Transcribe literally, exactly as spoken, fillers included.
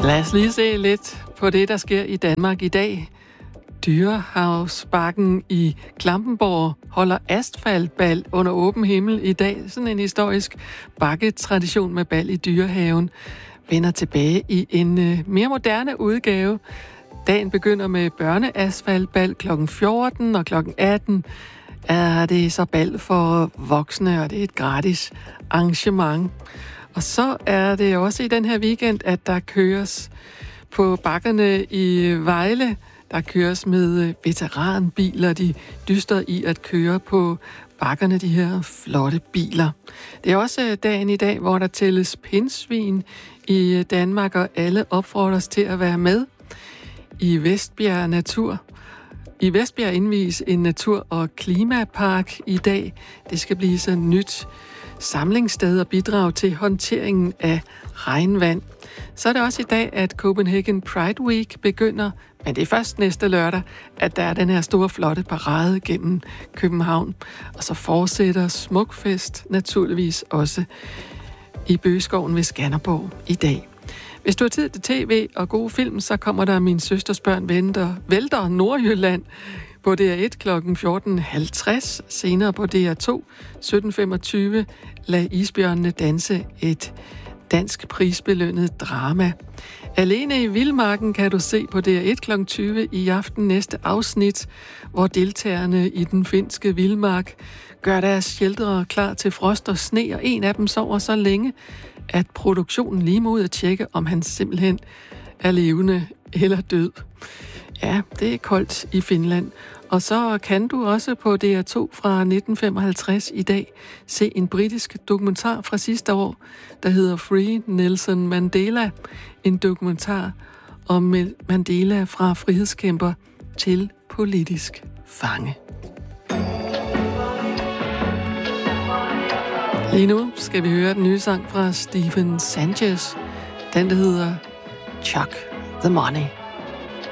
Lad os lige se lidt på det, der sker i Danmark i dag. Dyrehavsbakken i Klampenborg holder asfaltbal under åben himmel i dag. Sådan en historisk bakketradition med bal i Dyrehaven vender tilbage i en uh, mere moderne udgave. Dagen begynder med børneasfaltbal klokken fjorten, og klokken atten er det så bal for voksne, og det er et gratis arrangement. Og så er det også i den her weekend, at der køres på bakkerne i Vejle. Der køres med veteranbiler. De dyster i at køre på bakkerne, de her flotte biler. Det er også dagen i dag, hvor der tælles pindsvin i Danmark, og alle opfordres til at være med. I Vestbjerg Natur. I Vestbjerg indvies en natur- og klimapark i dag. Det skal blive så nyt samlingssted og bidrag til håndteringen af regnvand. Så er det også i dag, at Copenhagen Pride Week begynder, men det er først næste lørdag, at der er den her store, flotte parade gennem København. Og så fortsætter Smukfest naturligvis også i Bøgeskoven ved Skanderborg i dag. Hvis du har tid til tv og gode film, så kommer der Min søsters børn venter, vælter Nordjylland på D R et klokken fjorten halvtreds, senere på D R to sytten femogtyve, Lad isbjørnene danse, et dansk prisbelønnet drama. Alene i Vildmarken kan du se på D R et klokken tyve i aften næste afsnit, hvor deltagerne i den finske vildmark gør deres sheltere klar til frost og sne, og en af dem sover så længe, at produktionen lige må ud at tjekke, om han simpelthen er levende eller død. Ja, det er koldt i Finland. Og så kan du også på D R to fra nitten femoghalvtreds i dag se en britisk dokumentar fra sidste år, der hedder Free Nelson Mandela. En dokumentar om Mandela fra frihedskæmper til politisk fange. Lige nu skal vi høre den nye sang fra Stephen Sanchez. Den, der hedder Chuck the Money.